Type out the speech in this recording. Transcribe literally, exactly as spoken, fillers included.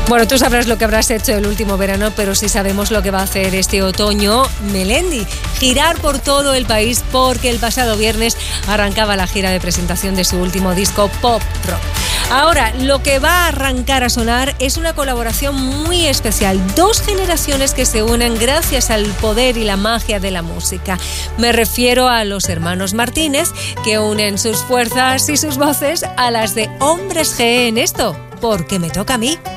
Bueno, tú sabrás lo que habrás hecho el último verano, pero sí sabemos lo que va a hacer este otoño Melendi. Girar por todo el país porque el pasado viernes arrancaba la gira de presentación de su último disco Pop Rock. Ahora, lo que va a arrancar a sonar es una colaboración muy especial. Dos generaciones que se unen gracias al poder y la magia de la música. Me refiero a los hermanos Martínez, que unen sus fuerzas y sus voces a las de Hombres G en esto, porque me toca a mí.